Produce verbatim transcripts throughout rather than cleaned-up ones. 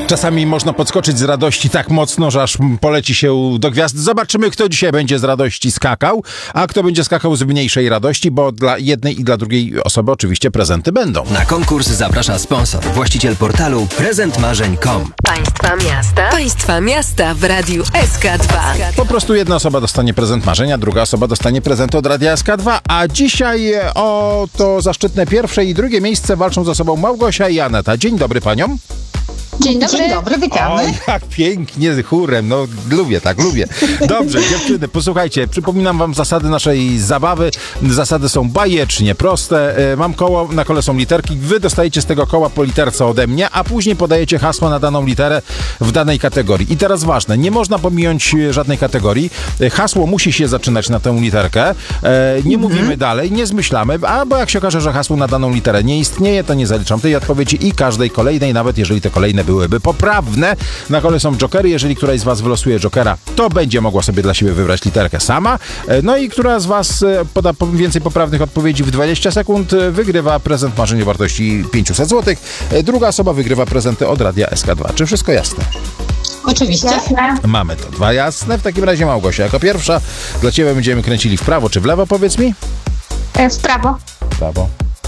Czasami można podskoczyć z radości tak mocno, że aż poleci się do gwiazd. Zobaczymy, kto dzisiaj będzie z radości skakał, a kto będzie skakał z mniejszej radości, bo dla jednej i dla drugiej osoby oczywiście prezenty będą. Na konkurs zaprasza sponsor, właściciel portalu prezent marzeń kropka com. Państwa miasta. Państwa miasta w Radiu S K dwa. Po prostu jedna osoba dostanie prezent marzenia, druga osoba dostanie prezent od Radia S K dwa, a dzisiaj o to zaszczytne pierwsze i drugie miejsce walczą ze sobą Małgosia i Aneta. Dzień dobry paniom. Dzień dobry. Dzień dobry, witamy. O, jak pięknie, chórem, no lubię, tak, lubię. Dobrze, dziewczyny, posłuchajcie, przypominam wam zasady naszej zabawy. Zasady są bajecznie proste. Mam koło, na kole są literki, wy dostajecie z tego koła po literce ode mnie, a później podajecie hasło na daną literę w danej kategorii. I teraz ważne, nie można pominąć żadnej kategorii. Hasło musi się zaczynać na tę literkę. Nie mhm. mówimy dalej, nie zmyślamy, albo jak się okaże, że hasło na daną literę nie istnieje, to nie zaliczam tej odpowiedzi i każdej kolejnej, nawet jeżeli te kolejne byłyby poprawne. Na kole są jokery. Jeżeli któraś z was wylosuje jokera, to będzie mogła sobie dla siebie wybrać literkę sama. No i która z was poda więcej poprawnych odpowiedzi w dwadzieścia sekund, wygrywa prezent marzeń o wartości pięćset złotych. Druga osoba wygrywa prezenty od Radia S K dwa. Czy wszystko jasne? Oczywiście. Jasne. Mamy to dwa jasne. W takim razie Małgosia jako pierwsza. Dla ciebie będziemy kręcili w prawo czy w lewo, powiedz mi? W prawo. W prawo.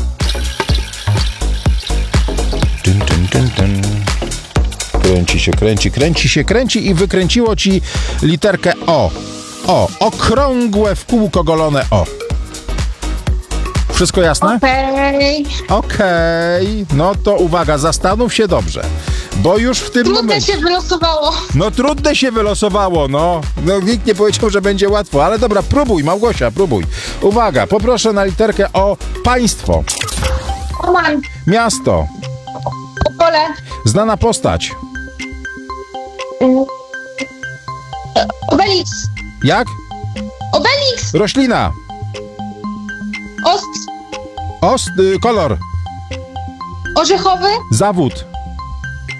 Dyn, dyn, dyn, dyn. Kręci się, kręci, kręci się, kręci i wykręciło ci literkę O. O. Okrągłe w kółko golone O. Wszystko jasne? Okej. Okej. Okay. No to uwaga, zastanów się dobrze. Bo już w tym Trudne momencie... się wylosowało. No trudne się wylosowało, no. No nikt nie powiedział, że będzie łatwo, ale dobra, próbuj, Małgosia, próbuj. Uwaga, poproszę na literkę O. Państwo. Oman. Miasto. Opole. Znana postać. Obelix. Jak? Obelix. Roślina. Ost. Ost, y, kolor. Orzechowy. Zawód.